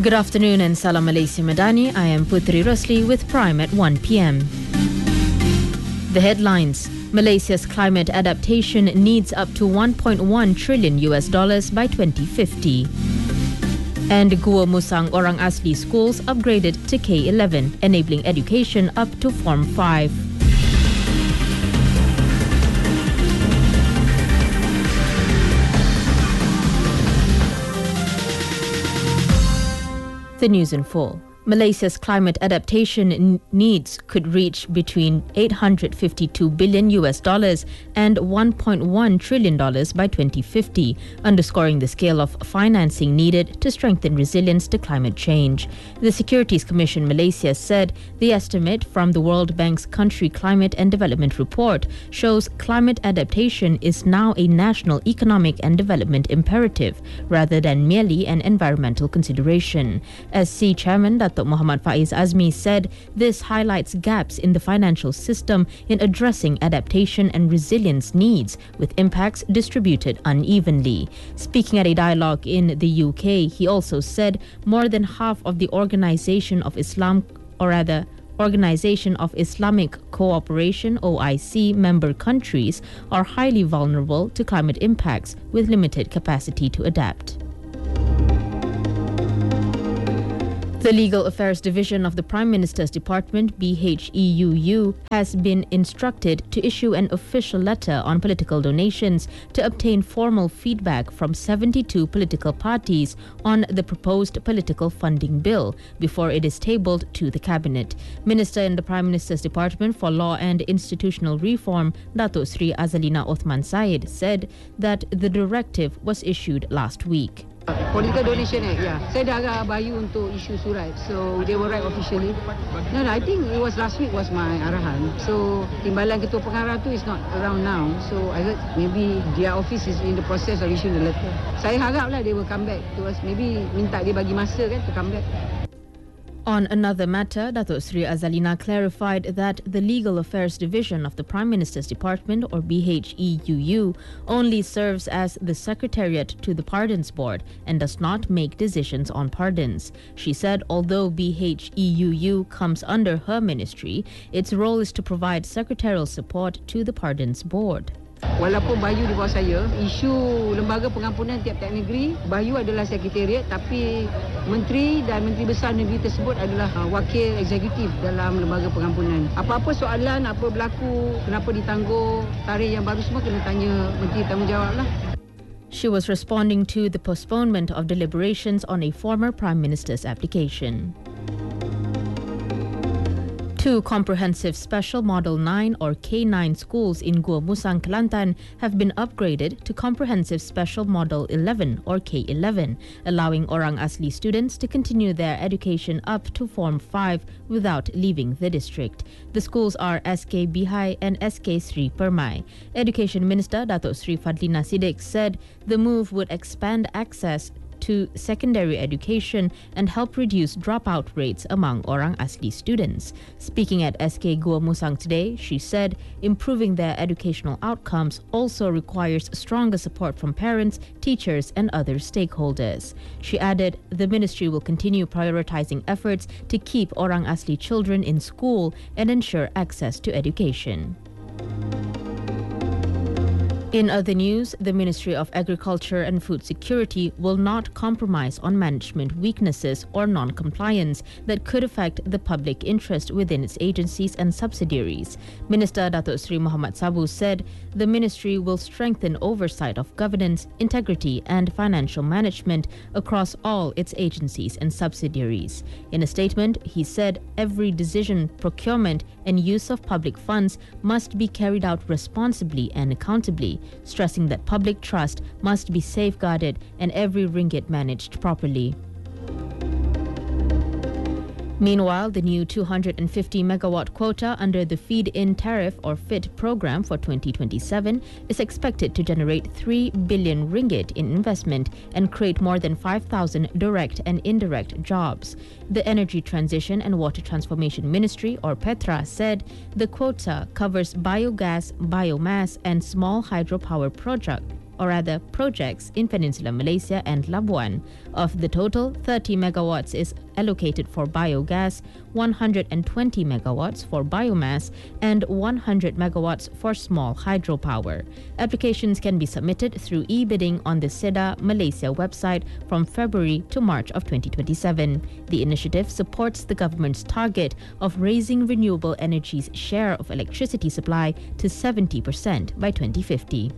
Good afternoon and Salam Malaysia Madani. I am Putri Rosli with Prime at 1 p.m. The headlines. Malaysia's climate adaptation needs up to $1.1 trillion by 2050. And Gua Musang Orang Asli schools upgraded to K11, enabling education up to Form 5. The news in full. Malaysia's climate adaptation needs could reach between $852 billion and $1.1 trillion by 2050, underscoring the scale of financing needed to strengthen resilience to climate change. The Securities Commission Malaysia said the estimate from the World Bank's Country Climate and Development Report shows climate adaptation is now a national economic and development imperative rather than merely an environmental consideration. SC Chairman Datuk Muhammad Faiz Azmi said this highlights gaps in the financial system in addressing adaptation and resilience needs, with impacts distributed unevenly. Speaking at a dialogue in the UK, he also said more than half of the Organization of Islamic Cooperation (OIC) member countries are highly vulnerable to climate impacts with limited capacity to adapt. The Legal Affairs Division of the Prime Minister's Department, BHEUU, has been instructed to issue an official letter on political donations to obtain formal feedback from 72 political parties on the proposed political funding bill before it is tabled to the Cabinet. Minister in the Prime Minister's Department for Law and Institutional Reform, Datuk Sri Azalina Othman Said, said that the directive was issued last week. Political Donation Act, yeah. Saya dah agak bayu untuk isu surat. So, they will write officially. No, I think it was last week was my arahan. So, Timbalan Ketua Pengarah tu is not around now. So, I heard maybe their office is in the process of issuing the letter. Saya harap lah they will come back to us. Maybe minta dia bagi masa kan to come back. On another matter, Datuk Sri Azalina clarified that the Legal Affairs Division of the Prime Minister's Department, or BHEUU, only serves as the Secretariat to the Pardons Board and does not make decisions on pardons. She said although BHEUU comes under her ministry, its role is to provide secretarial support to the Pardons Board. Walaupun Bayu di bawah saya, isu lembaga pengampunan tiap-tiap negeri, Bayu adalah sekretariat, tapi menteri dan menteri besar negeri tersebut adalah wakil eksekutif dalam lembaga pengampunan. Apa-apa soalan, apa berlaku, kenapa ditangguh, tarikh yang baru semua kena tanya menteri tanggungjawab lah. She was responding to the postponement of deliberations on a former Prime Minister's application. 2 comprehensive Special Model 9 or K9 schools in Gua Musang, Kelantan have been upgraded to Comprehensive Special Model 11 or K11, allowing Orang Asli students to continue their education up to Form 5 without leaving the district. The schools are SK Bihai and SK Sri Permai. Education Minister Datuk Sri Fadlina Siddiq said the move would expand access to secondary education and help reduce dropout rates among Orang Asli students. Speaking at SK Gua Musang today, she said improving their educational outcomes also requires stronger support from parents, teachers and other stakeholders. She added the ministry will continue prioritizing efforts to keep Orang Asli children in school and ensure access to education. In other news, the Ministry of Agriculture and Food Security will not compromise on management weaknesses or non-compliance that could affect the public interest within its agencies and subsidiaries. Minister Datuk Sri Muhammad Sabu said the ministry will strengthen oversight of governance, integrity and financial management across all its agencies and subsidiaries. In a statement, he said every decision, procurement and use of public funds must be carried out responsibly and accountably, stressing that public trust must be safeguarded and every ringgit managed properly. Meanwhile, the new 250 megawatt quota under the Feed-in Tariff or FIT program for 2027 is expected to generate 3 billion ringgit in investment and create more than 5,000 direct and indirect jobs. The Energy Transition and Water Transformation Ministry, or PETRA, said the quota covers biogas, biomass and small hydropower projects in Peninsular Malaysia and Labuan. Of the total, 30 megawatts is allocated for biogas, 120 megawatts for biomass, and 100 megawatts for small hydropower. Applications can be submitted through e-bidding on the SEDA Malaysia website from February to March of 2027. The initiative supports the government's target of raising renewable energy's share of electricity supply to 70% by 2050.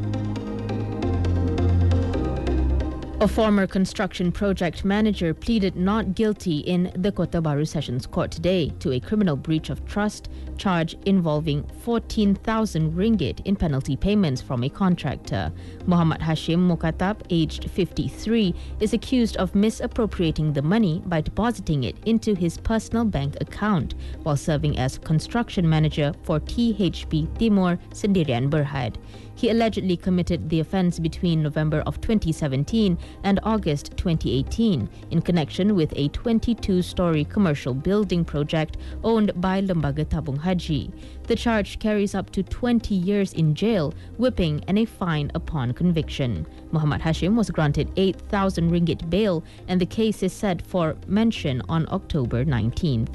A former construction project manager pleaded not guilty in the Kota Baru Sessions Court today to a criminal breach of trust charge involving 14,000 ringgit in penalty payments from a contractor. Muhammad Hashim Mukatab, aged 53, is accused of misappropriating the money by depositing it into his personal bank account while serving as construction manager for THB Timur Sendirian Berhad. He allegedly committed the offence between November of 2017 and August 2018 in connection with a 22-story commercial building project owned by Lembaga Tabung Haji. The charge carries up to 20 years in jail, whipping, and a fine upon conviction. Muhammad Hashim was granted 8,000 ringgit bail, and the case is set for mention on October 19th.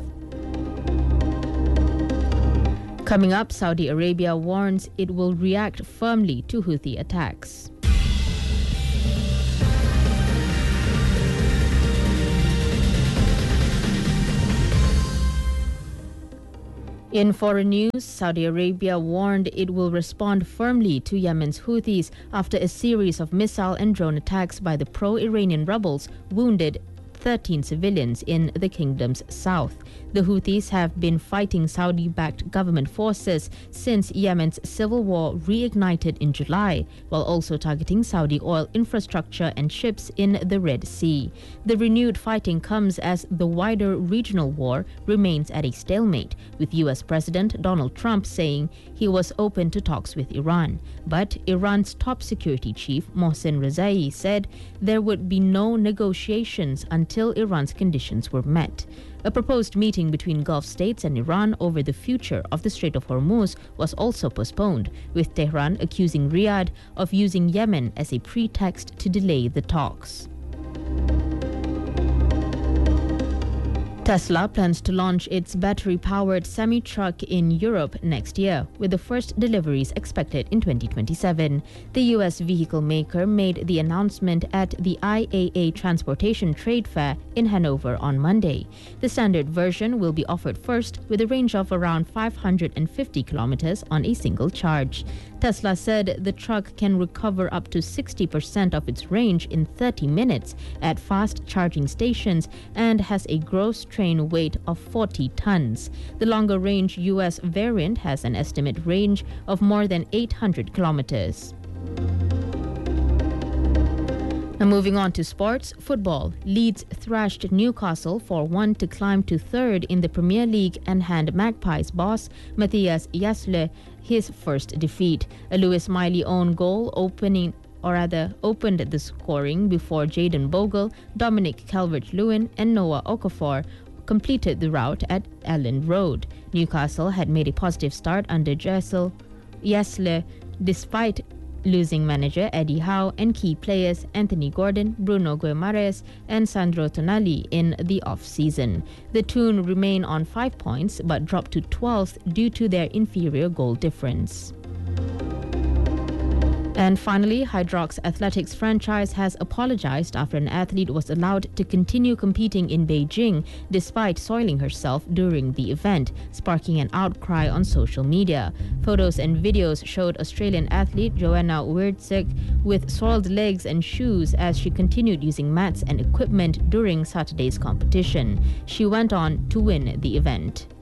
Coming up, Saudi Arabia warns it will react firmly to Houthi attacks. In foreign news, Saudi Arabia warned it will respond firmly to Yemen's Houthis after a series of missile and drone attacks by the pro-Iranian rebels wounded 13 civilians in the kingdom's south. The Houthis have been fighting Saudi-backed government forces since Yemen's civil war reignited in July, while also targeting Saudi oil infrastructure and ships in the Red Sea. The renewed fighting comes as the wider regional war remains at a stalemate, with US President Donald Trump saying he was open to talks with Iran. But Iran's top security chief, Mohsen Rezai, said there would be no negotiations until Iran's conditions were met. A proposed meeting between Gulf states and Iran over the future of the Strait of Hormuz was also postponed, with Tehran accusing Riyadh of using Yemen as a pretext to delay the talks. Tesla plans to launch its battery-powered semi-truck in Europe next year, with the first deliveries expected in 2027. The US vehicle maker made the announcement at the IAA Transportation Trade Fair in Hanover on Monday. The standard version will be offered first, with a range of around 550 kilometers on a single charge. Tesla said the truck can recover up to 60% of its range in 30 minutes at fast charging stations and has a gross train weight of 40 tons. The longer range US variant has an estimate range of more than 800 kilometers. Now moving on to sports, football. Leeds thrashed Newcastle 4-1 to climb to third in the Premier League and hand Magpies boss Matthias Jasle his first defeat. A Lewis Miley own goal opened the scoring before Jayden Bogle, Dominic Calvert-Lewin and Noah Okafor completed the route at Elland Road. Newcastle had made a positive start under Jasle despite losing manager Eddie Howe and key players Anthony Gordon, Bruno Guimaraes and Sandro Tonali in the off-season. The Toon remain on 5 points but dropped to 12th due to their inferior goal difference. And finally, Hydrox Athletics franchise has apologized after an athlete was allowed to continue competing in Beijing despite soiling herself during the event, sparking an outcry on social media. Photos and videos showed Australian athlete Joanna Wierdzek with soiled legs and shoes as she continued using mats and equipment during Saturday's competition. She went on to win the event.